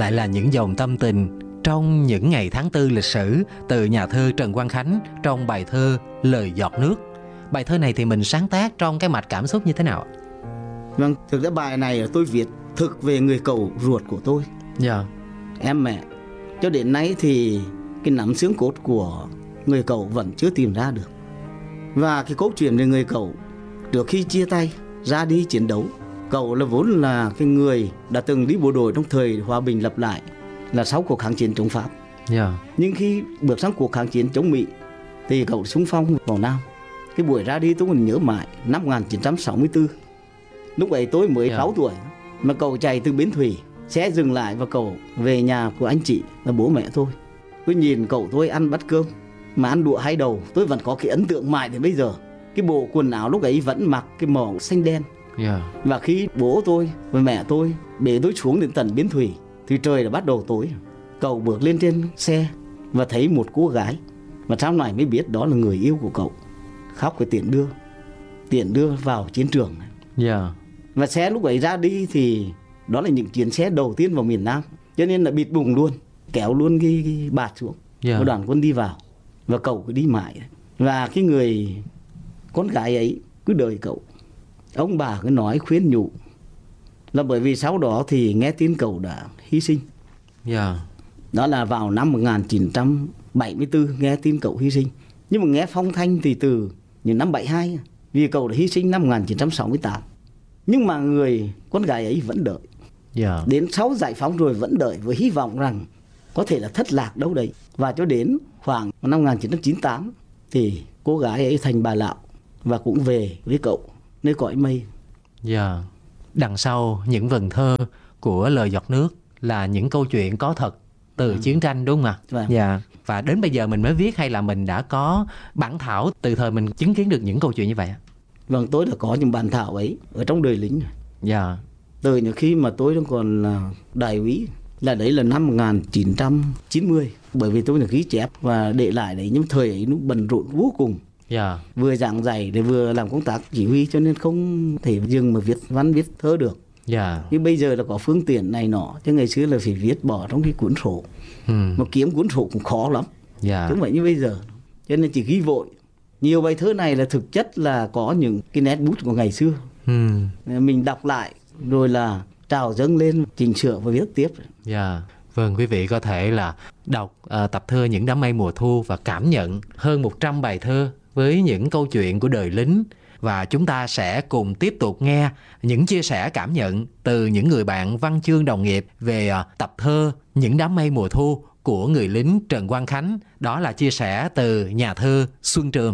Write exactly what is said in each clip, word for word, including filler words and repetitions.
lại là những dòng tâm tình trong những ngày tháng tư lịch sử từ nhà thơ Trần Quang Khánh trong bài thơ Lời Giọt Nước. Bài thơ này thì mình sáng tác trong cái mạch cảm xúc như thế nào? Vâng, thực ra bài này tôi viết thực về người cậu ruột của tôi. Dạ. Yeah. Em mẹ. Cho đến nay thì cái nắm xương cốt của người cậu vẫn chưa tìm ra được. Và cái câu chuyện về người cậu trước khi chia tay ra đi chiến đấu, cậu là vốn là cái người đã từng đi bộ đội trong thời hòa bình lập lại, là sau cuộc kháng chiến chống Pháp. Yeah. Nhưng khi bước sang cuộc kháng chiến chống Mỹ thì cậu xung phong vào Nam. Cái buổi ra đi tôi còn nhớ mãi, năm một nghìn chín trăm sáu mươi tư. Lúc ấy tôi mới Yeah. sáu tuổi, mà cậu chạy từ Bến Thủy, xe dừng lại và cậu về nhà của anh chị là bố mẹ tôi. Tôi nhìn cậu tôi ăn bát cơm mà ăn đũa hai đầu, tôi vẫn có cái ấn tượng mãi đến bây giờ. Cái bộ quần áo lúc ấy vẫn mặc cái màu xanh đen. Yeah. Và khi bố tôi và mẹ tôi bế tôi xuống đến tận Bến Thủy thì trời đã bắt đầu tối. Cậu bước lên trên xe và thấy một cô gái, và sau này mới biết đó là người yêu của cậu. Khóc cái tiễn đưa, tiễn đưa vào chiến trường. Yeah. Và xe lúc ấy ra đi thì đó là những chuyến xe đầu tiên vào miền Nam, cho nên là bịt bùng luôn, kéo luôn cái, cái bạt xuống. Yeah. Và đoàn quân đi vào và cậu cứ đi mãi. Và cái người con gái ấy cứ đợi cậu. Ông bà cứ nói khuyên nhủ, là bởi vì sau đó thì nghe tin cậu đã hy sinh. Yeah. Đó là vào năm một nghìn chín trăm bảy mươi tư nghe tin cậu hy sinh. Nhưng mà nghe phong thanh thì từ những năm bảy mươi hai, vì cậu đã hy sinh năm một nghìn chín trăm sáu mươi tám. Nhưng mà người con gái ấy vẫn đợi. Yeah. Đến sau giải phóng rồi vẫn đợi với hy vọng rằng có thể là thất lạc đâu đấy. Và cho đến khoảng năm một nghìn chín trăm chín mươi tám thì cô gái ấy thành bà lão và cũng về với cậu nơi cõi mây. Yeah. Đằng sau những vần thơ của Lời Giọt Nước là những câu chuyện có thật từ ừ. chiến tranh, đúng không ạ? Vâng. Dạ. Và đến bây giờ mình mới viết, hay là mình đã có bản thảo từ thời mình chứng kiến được những câu chuyện như vậy? Vâng, tôi đã có những bản thảo ấy ở trong đời lính. Dạ. Từ những khi mà tôi còn là đại úy, là đấy là năm một nghìn chín trăm chín mươi. Bởi vì tôi là ghi chép và để lại đấy, nhưng thời ấy nó bận rộn vô cùng. Yeah. Vừa giảng dạy để vừa làm công tác chỉ huy, cho nên không thể dừng mà viết văn viết thơ được. Yeah. Nhưng bây giờ là có phương tiện này nọ, chứ ngày xưa là phải viết bỏ trong cái cuốn sổ. Ừ. Mà kiếm cuốn sổ cũng khó lắm. Yeah. Chứ không phải như bây giờ. Cho nên chỉ ghi vội. Nhiều bài thơ này là thực chất là có những cái nét bút của ngày xưa. Ừ. Mình đọc lại rồi là trào dâng lên, chỉnh sửa và viết tiếp. Dạ. Vâng, quý vị có thể là đọc uh, tập thơ Những Đám Mây Mùa Thu và cảm nhận hơn một trăm bài thơ với những câu chuyện của đời lính. Và chúng ta sẽ cùng tiếp tục nghe những chia sẻ cảm nhận từ những người bạn văn chương đồng nghiệp về uh, tập thơ Những Đám Mây Mùa Thu của người lính Trần Quang Khánh. Đó là chia sẻ từ nhà thơ Xuân Trường.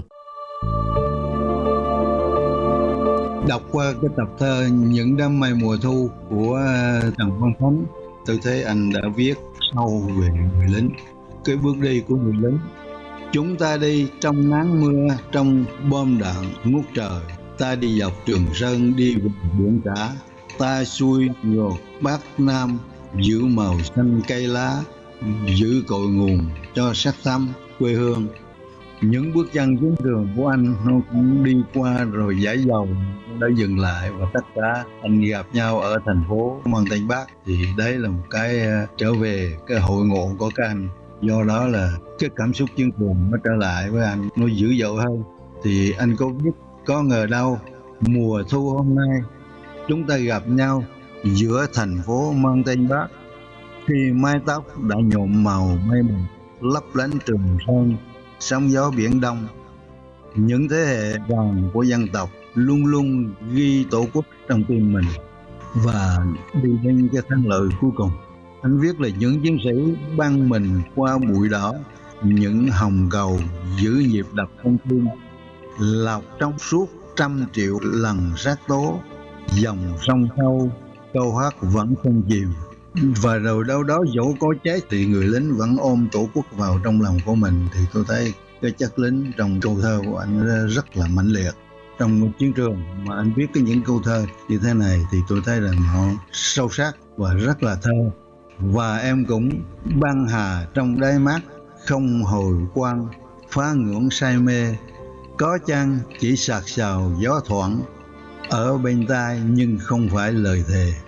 Đọc qua cái tập thơ Những Đám Mây Mùa Thu của Trần Quang Khánh, tôi thấy anh đã viết sâu về người lính, cái bước đi của người lính. Chúng ta đi trong nắng mưa, trong bom đạn ngút trời. Ta đi dọc Trường Sơn, đi về biển cả. Ta xuôi ngược Bắc Nam, giữ màu xanh cây lá, giữ cội nguồn cho sắc thắm quê hương. Những bước chân chiến trường của anh nó cũng đi qua rồi giải dầu đã dừng lại, và tất cả anh gặp nhau ở thành phố Mang Tây Bắc. Thì đấy là một cái trở về cái hội ngộ của các anh. Do đó là cái cảm xúc chiến trường nó trở lại với anh, nó dữ dội hơn. Thì anh có biết có ngờ đâu mùa thu hôm nay chúng ta gặp nhau giữa thành phố Mang Tây Bắc, khi mái tóc đã nhuộm màu mây mù lấp lánh Trường Sơn, sóng gió biển Đông. Những thế hệ vàng của dân tộc luôn luôn ghi tổ quốc trong tim mình và đi đến cái thắng lợi cuối cùng. Anh viết là những chiến sĩ băng mình qua bụi đỏ, những hồng cầu giữ nhịp đập con tim, lọc trong suốt trăm triệu lần sát tố, dòng sông sâu câu hát vẫn không chìm. Và rồi đâu đó dẫu có chết thì người lính vẫn ôm tổ quốc vào trong lòng của mình. Thì tôi thấy cái chất lính trong câu thơ của anh rất là mãnh liệt. Trong chiến trường mà anh viết cái những câu thơ như thế này thì tôi thấy là nó sâu sắc và rất là thơ. Và em cũng băng hà trong đáy mắt, không hồi quang, phá ngưỡng say mê. Có chăng chỉ sạc sào gió thoảng ở bên tai, nhưng không phải lời thề.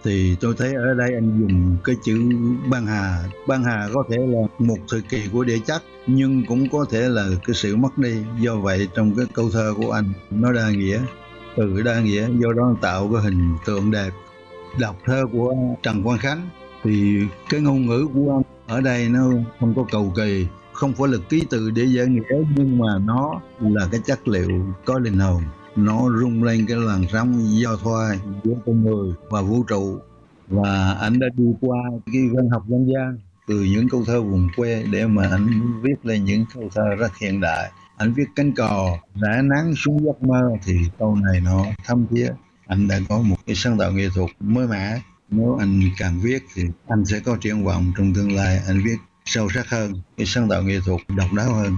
thì tôi thấy ở đây anh dùng cái chữ băng hà. Băng hà có thể là một thời kỳ của địa chất, nhưng cũng có thể là cái sự mất đi. Do vậy trong cái câu thơ của anh nó đa nghĩa, từ đa nghĩa, do đó tạo cái hình tượng đẹp. Đọc thơ của Trần Quang Khánh thì cái ngôn ngữ của ông ở đây nó không có cầu kỳ, không phải là ký từ để giải nghĩa, nhưng mà nó là cái chất liệu có linh hồn, nó rung lên cái làn sóng giao thoa giữa con người và vũ trụ. Và anh đã đi qua cái văn học dân gian, từ những câu thơ vùng quê để mà anh viết lên những câu thơ rất hiện đại. Anh viết cánh cò rã nắng xuống giấc mơ, thì câu này nó thâm thiết. Anh đã có một cái sáng tạo nghệ thuật mới mẻ. Nếu anh càng viết thì anh sẽ có triển vọng trong tương lai anh viết sâu sắc hơn, cái sáng tạo nghệ thuật độc đáo hơn.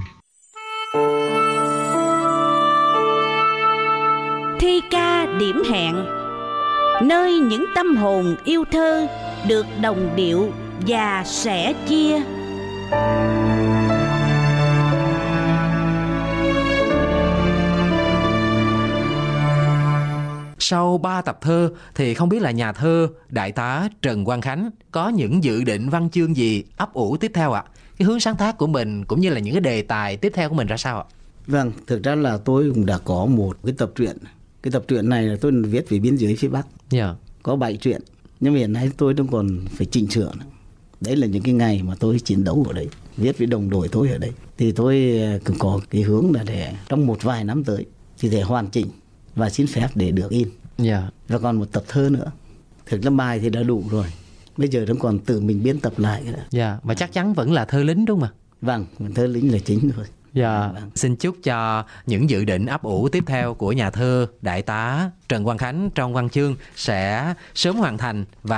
Thi ca điểm hẹn, nơi những tâm hồn yêu thơ được đồng điệu và sẻ chia. Sau ba tập thơ thì không biết là nhà thơ Đại tá Trần Quang Khánh có những dự định văn chương gì ấp ủ tiếp theo ạ? Cái hướng sáng tác của mình cũng như là những cái đề tài tiếp theo của mình ra sao ạ? Vâng, thực ra là tôi cũng đã có một cái tập truyện. Cái tập truyện này là tôi viết về biên giới phía Bắc. Yeah. Có bảy truyện, nhưng mà hiện nay tôi đang còn phải chỉnh sửa. Đấy là những cái ngày mà tôi chiến đấu ở đấy, viết với đồng đội tôi ở đấy. Thì tôi cũng có cái hướng là để trong một vài năm tới thì để hoàn chỉnh và xin phép để được in. Yeah. Và còn một tập thơ nữa. Thực ra bài thì đã đủ rồi, bây giờ đang còn tự mình biên tập lại. Dạ, yeah. Mà chắc chắn vẫn là thơ lính đúng không ạ? Vâng, thơ lính là chính rồi. Dạ, yeah. Vâng. Xin chúc cho những dự định ấp ủ tiếp theo của nhà thơ Đại tá Trần Quang Khánh trong văn chương sẽ sớm hoàn thành và